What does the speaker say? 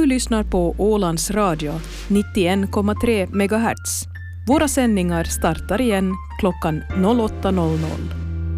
Du lyssnar på Ålands Radio 91,3 MHz. Våra sändningar startar igen klockan 08.00.